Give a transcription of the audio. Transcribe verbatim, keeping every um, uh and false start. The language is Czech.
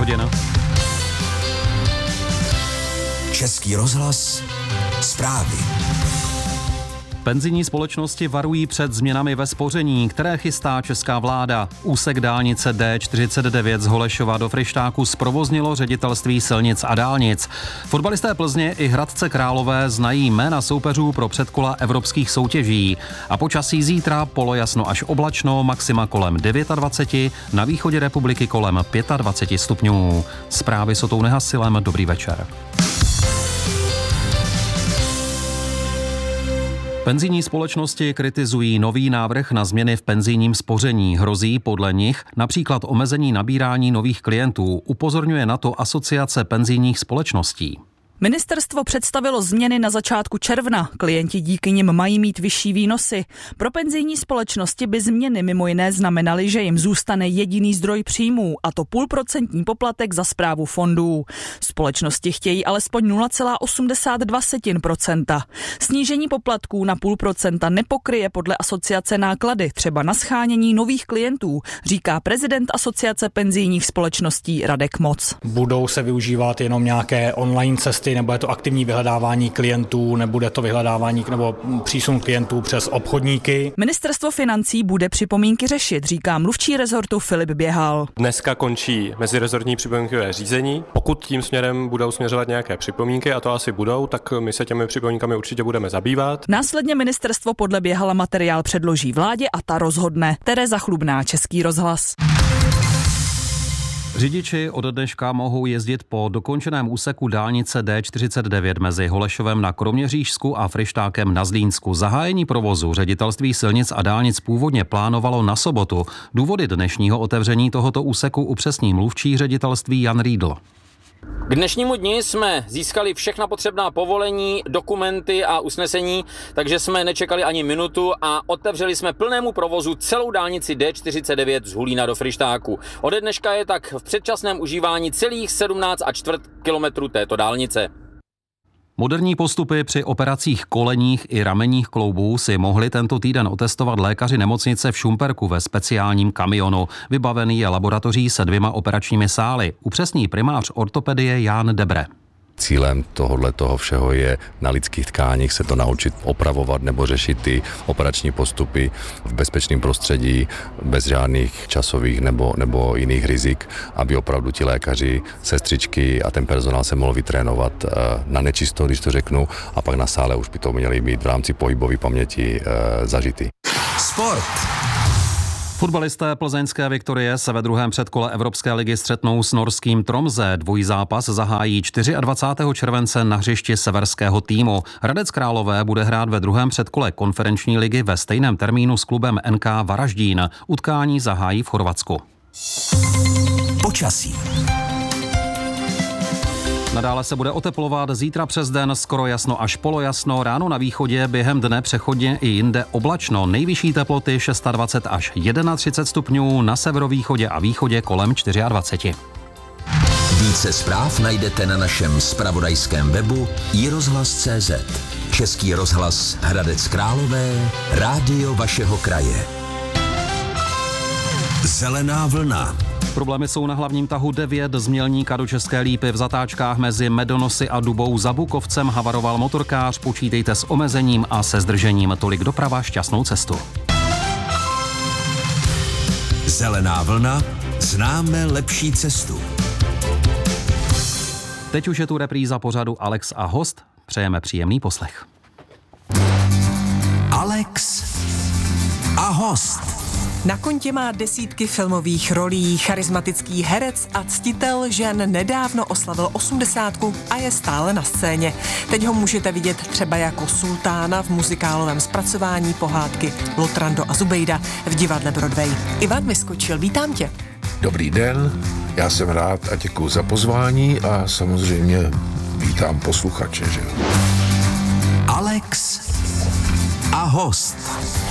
hodin. Český rozhlas, zprávy. Penzijní společnosti varují před změnami ve spoření, které chystá česká vláda. Úsek dálnice D čtyřicet devět z Holešova do Fryštáku zprovoznilo ředitelství silnic a dálnic. Fotbalisté Plzně i Hradce Králové znají jména soupeřů pro předkola evropských soutěží. A počasí zítra polojasno až oblačno, maxima kolem dvacet devět, na východě republiky kolem dvacet pět stupňů. Zprávy s Otou Nehasilem, dobrý večer. Penzijní společnosti kritizují nový návrh na změny v penzijním spoření. Hrozí podle nich například omezení nabírání nových klientů. Upozorňuje na to Asociace penzijních společností. Ministerstvo představilo změny na začátku června. Klienti díky nim mají mít vyšší výnosy. Pro penzijní společnosti by změny mimo jiné znamenaly, že jim zůstane jediný zdroj příjmů, a to půlprocentní poplatek za správu fondů. Společnosti chtějí alespoň nula celá osmdesát dva procenta. Snížení poplatků na půl procenta nepokryje podle asociace náklady, třeba na shánění nových klientů, říká prezident Asociace penzijních společností Radek Moc. Budou se využívat jenom nějaké online cesty, nebo je to aktivní vyhledávání klientů, nebude to vyhledávání nebo přísun klientů přes obchodníky. Ministerstvo financí bude připomínky řešit, říká mluvčí rezortu Filip Běhal. Dneska končí mezirezortní připomínkové řízení. Pokud tím směrem budou směřovat nějaké připomínky, a to asi budou, tak my se těmi připomínkami určitě budeme zabývat. Následně ministerstvo podle Běhala materiál předloží vládě a ta rozhodne. Tereza Chlubná, Český rozhlas. Řidiči od dneška mohou jezdit po dokončeném úseku dálnice D čtyřicet devět mezi Holešovem na Kroměřížsku a Fryštákem na Zlínsku. Zahájení provozu ředitelství silnic a dálnic původně plánovalo na sobotu. Důvody dnešního otevření tohoto úseku upřesní mluvčí ředitelství Jan Riedl. K dnešnímu dni jsme získali všechna potřebná povolení, dokumenty a usnesení, takže jsme nečekali ani minutu a otevřeli jsme plnému provozu celou dálnici D čtyřicet devět z Hulína do Fryštáku. Ode dneška je tak v předčasném užívání celých sedmnáct a čtvrt kilometru této dálnice. Moderní postupy při operacích kolenních i ramenních kloubů si mohli tento týden otestovat lékaři nemocnice v Šumperku ve speciálním kamionu. Vybavený je laboratoří se dvěma operačními sály. Upřesní primář ortopedie Jan Debre. Cílem tohohle toho všeho je na lidských tkáních se to naučit opravovat nebo řešit ty operační postupy v bezpečném prostředí, bez žádných časových nebo, nebo jiných rizik, aby opravdu ti lékaři, sestřičky a ten personál se mohl vytrénovat na nečisto, když to řeknu, a pak na sále už by to měli být v rámci pohybové paměti zažity. Sport. Fotbalisté plzeňské Viktorie se ve druhém předkole Evropské ligy střetnou s norským Tromsø. Dvojí zápas zahájí dvacátého čtvrtého července na hřišti severského týmu. Hradec Králové bude hrát ve druhém předkole konferenční ligy ve stejném termínu s klubem N K Varaždín. Utkání zahájí v Chorvatsku. Počasí. Nadále se bude oteplovat, zítra přes den skoro jasno až polojasno, ráno na východě během dne přechodně i jinde oblačno, nejvyšší teploty dvacet šest až třicet jedna stupňů, na severovýchodě a východě kolem dvacet čtyři. Více zpráv najdete na našem zpravodajském webu i rozhlas tečka cé zet. Český rozhlas Hradec Králové, rádio vašeho kraje. Zelená vlna. Problémy jsou na hlavním tahu devět z Mělníka do České Lípy. V zatáčkách mezi Medonosy a Dubou za Bukovcem havaroval motorkář. Počítejte s omezením a se zdržením. Tolik doprava, šťastnou cestu. Zelená vlna. Známe lepší cestu. Teď už je tu repríza pořadu Alex a host. Přejeme příjemný poslech. Alex a host. Na kontě má desítky filmových rolí, charismatický herec a ctitel žen nedávno oslavil osmdesátku a je stále na scéně. Teď ho můžete vidět třeba jako sultána v muzikálovém zpracování pohádky Lotrando a Zubejda v divadle Broadway. Ivan Vyskočil, vítám tě. Dobrý den, já jsem rád a děkuji za pozvání a samozřejmě vítám posluchače. Že? Alex a host.